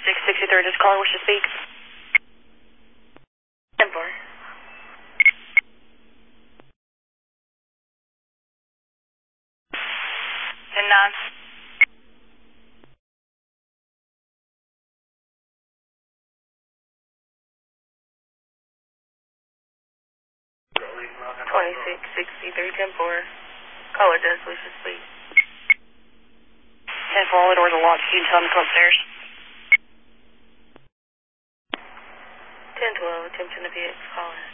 663, this caller wishes to speak. 10-4. 10-9. 2663, 10-4. Caller does wish to speak. 10-4, all the doors are locked. You can tell them to come upstairs. 10-12, attempting to be caller.